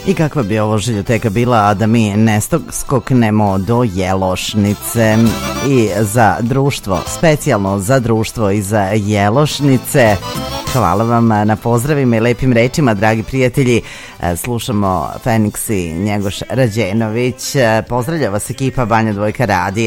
I kakva bi ovo željoteka bila, a da mi ne skoknemo do Jelošnice i za društvo, specijalno za društvo i za Jelošnice. Hvala vam na pozdravima i lepim rečima, dragi prijatelji. Slušamo Feniks i Njegoš Rađenović. Pozdravlja vas ekipa Banja Dvojka radija.